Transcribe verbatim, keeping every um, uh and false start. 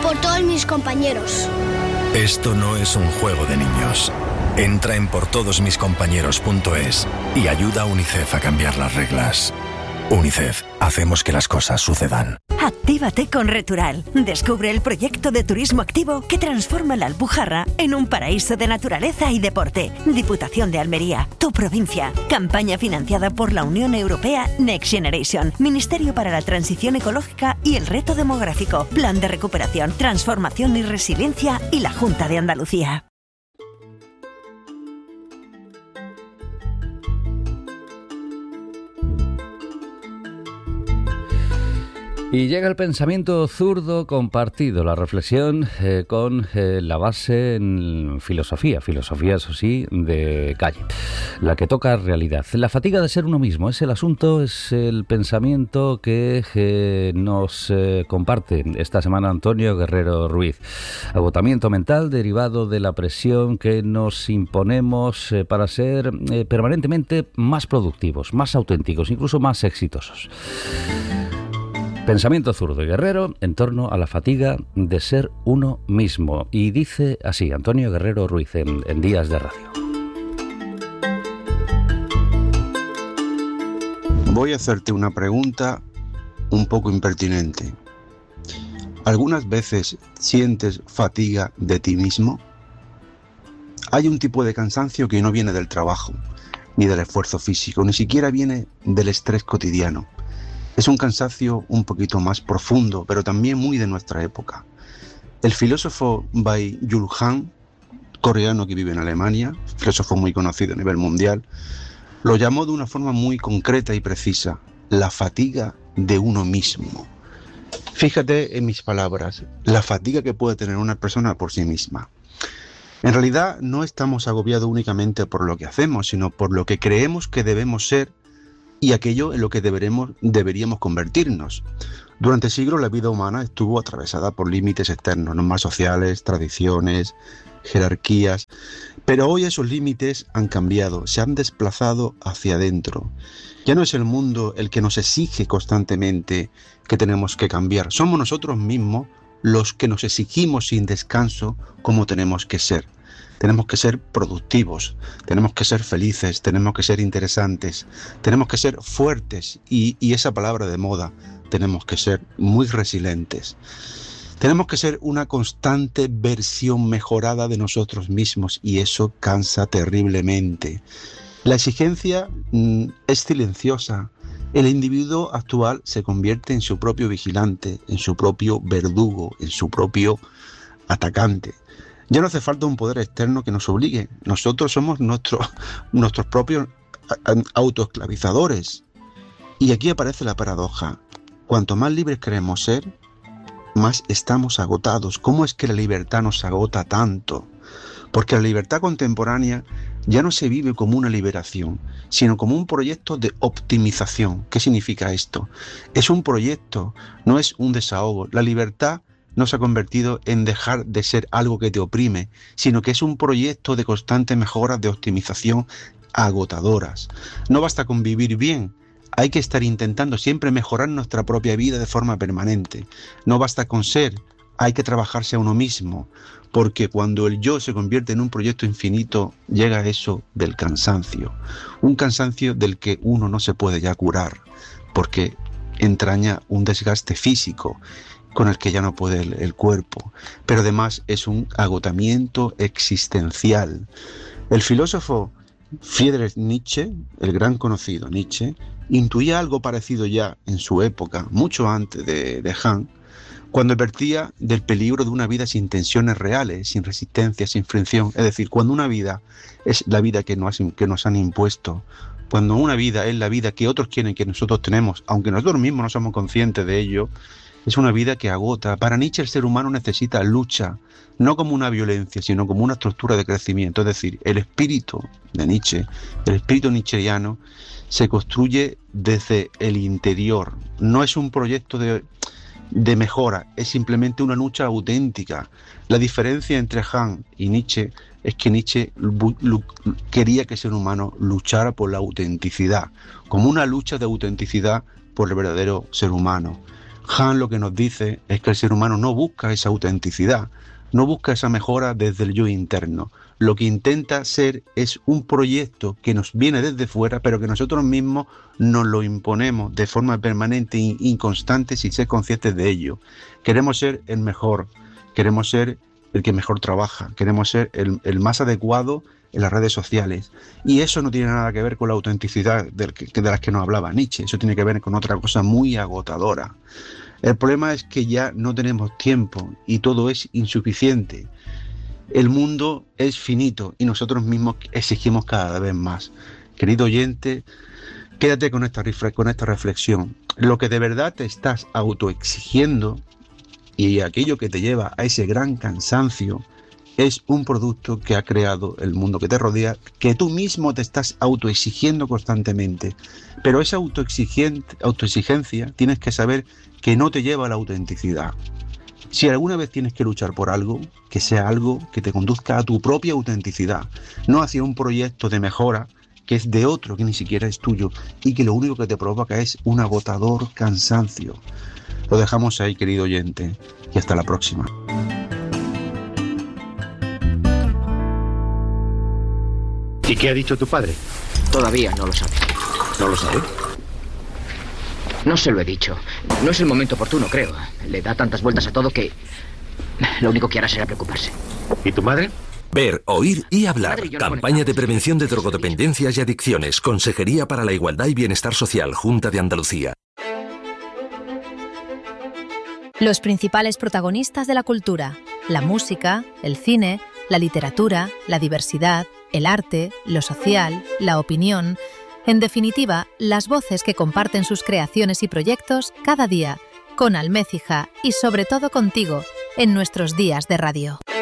por todos mis compañeros. Esto no es un juego de niños. Entra en por todos mis compañeros punto es y ayuda a UNICEF a cambiar las reglas. UNICEF, hacemos que las cosas sucedan. Actívate con Retural. Descubre el proyecto de turismo activo que transforma la Alpujarra en un paraíso de naturaleza y deporte. Diputación de Almería, tu provincia. Campaña financiada por la Unión Europea Next Generation, Ministerio para la Transición Ecológica y el Reto Demográfico, Plan de Recuperación, Transformación y Resiliencia y la Junta de Andalucía. Y llega el pensamiento zurdo compartido, la reflexión eh, con eh, la base en filosofía, filosofía, eso sí, de calle, la que toca realidad. La fatiga de ser uno mismo es el asunto, es el pensamiento que eh, nos eh, comparte esta semana Antonio Guerrero Ruiz. Agotamiento mental derivado de la presión que nos imponemos eh, para ser eh, permanentemente más productivos, más auténticos, incluso más exitosos. Pensamiento zurdo y guerrero en torno a la fatiga de ser uno mismo. Y dice así Antonio Guerrero Ruiz en, en Días de Radio. Voy a hacerte una pregunta un poco impertinente. ¿Algunas veces sientes fatiga de ti mismo? Hay un tipo de cansancio que no viene del trabajo, ni del esfuerzo físico, ni siquiera viene del estrés cotidiano. Es un cansancio un poquito más profundo, pero también muy de nuestra época. El filósofo Byung-Chul Han, coreano que vive en Alemania, filósofo muy conocido a nivel mundial, lo llamó de una forma muy concreta y precisa: la fatiga de uno mismo. Fíjate en mis palabras, la fatiga que puede tener una persona por sí misma. En realidad no estamos agobiados únicamente por lo que hacemos, sino por lo que creemos que debemos ser y aquello en lo que deberemos, deberíamos convertirnos. Durante siglos la vida humana estuvo atravesada por límites externos, normas sociales, tradiciones, jerarquías, pero hoy esos límites han cambiado, se han desplazado hacia adentro. Ya no es el mundo el que nos exige constantemente que tenemos que cambiar, somos nosotros mismos los que nos exigimos sin descanso cómo tenemos que ser. Tenemos que ser productivos, tenemos que ser felices, tenemos que ser interesantes, tenemos que ser fuertes y, y esa palabra de moda, tenemos que ser muy resilientes. Tenemos que ser una constante versión mejorada de nosotros mismos y eso cansa terriblemente. La exigencia mm, es silenciosa. El individuo actual se convierte en su propio vigilante, en su propio verdugo, en su propio atacante. Ya no hace falta un poder externo que nos obligue. Nosotros somos nuestro, nuestros propios autoesclavizadores. Y aquí aparece la paradoja. Cuanto más libres queremos ser, más estamos agotados. ¿Cómo es que la libertad nos agota tanto? Porque la libertad contemporánea ya no se vive como una liberación, sino como un proyecto de optimización. ¿Qué significa esto? Es un proyecto, no es un desahogo. La libertad no se ha convertido en dejar de ser algo que te oprime, sino que es un proyecto de constante mejora, de optimización agotadoras. No basta con vivir bien, hay que estar intentando siempre mejorar nuestra propia vida de forma permanente. No basta con ser, hay que trabajarse a uno mismo, porque cuando el yo se convierte en un proyecto infinito, llega eso del cansancio. Un cansancio del que uno no se puede ya curar, porque entraña un desgaste físico, con el que ya no puede el, el cuerpo, pero además es un agotamiento existencial. El filósofo Friedrich Nietzsche, el gran conocido Nietzsche, intuía algo parecido ya en su época, mucho antes de, de Han, cuando advertía del peligro de una vida sin tensiones reales, sin resistencia, sin fricción, es decir, cuando una vida es la vida que nos, que nos han impuesto, cuando una vida es la vida que otros quieren que nosotros tenemos, aunque nosotros mismos no somos conscientes de ello, es una vida que agota. Para Nietzsche el ser humano necesita lucha, no como una violencia, sino como una estructura de crecimiento. Es decir, el espíritu de Nietzsche, el espíritu nietzscheano, se construye desde el interior. No es un proyecto de, de mejora, es simplemente una lucha auténtica. La diferencia entre Han y Nietzsche es que Nietzsche quería que el ser humano luchara por la autenticidad, como una lucha de autenticidad por el verdadero ser humano. Han lo que nos dice es que el ser humano no busca esa autenticidad, no busca esa mejora desde el yo interno. Lo que intenta ser es un proyecto que nos viene desde fuera, pero que nosotros mismos nos lo imponemos de forma permanente e inconstante sin ser conscientes de ello. Queremos ser el mejor, queremos ser el que mejor trabaja, queremos ser el, el más adecuado en las redes sociales. Y eso no tiene nada que ver con la autenticidad de, de las que nos hablaba Nietzsche, eso tiene que ver con otra cosa muy agotadora. El problema es que ya no tenemos tiempo y todo es insuficiente. El mundo es finito y nosotros mismos exigimos cada vez más. Querido oyente, quédate con esta, con esta reflexión. Lo que de verdad te estás autoexigiendo y aquello que te lleva a ese gran cansancio es un producto que ha creado el mundo que te rodea, que tú mismo te estás autoexigiendo constantemente. Pero esa autoexigencia tienes que saber que no te lleva a la autenticidad. Si alguna vez tienes que luchar por algo, que sea algo que te conduzca a tu propia autenticidad, no hacia un proyecto de mejora que es de otro, que ni siquiera es tuyo, y que lo único que te provoca es un agotador cansancio. Lo dejamos ahí, querido oyente, y hasta la próxima. ¿Y qué ha dicho tu padre? Todavía no lo sabe. ¿No lo sabe? No se lo he dicho. No es el momento oportuno, creo. Le da tantas vueltas a todo que lo único que hará será preocuparse. ¿Y tu madre? Ver, oír y hablar. Campaña de prevención de drogodependencias y adicciones. Consejería para la Igualdad y Bienestar Social. Junta de Andalucía. Los principales protagonistas de la cultura. La música, el cine, la literatura, la diversidad, el arte, lo social, la opinión. En definitiva, las voces que comparten sus creaciones y proyectos cada día, con Almécija y sobre todo contigo, en nuestros días de radio.